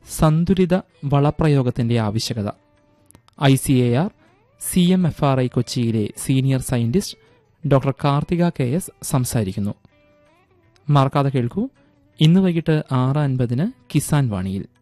സന്തുലിത വളപ്രയോഗത്തിന്റെ ആവശ്യകത. ICAR CMFRI കൊച്ചിയിലെ senior scientist doctor Karthika KS സംസാരിക്കുന്നു. മറക്കാതെ കേൾക്കൂ, ഇന്ന് വൈകിട്ട് 6:50 കിസാൻ വാണിയിൽ.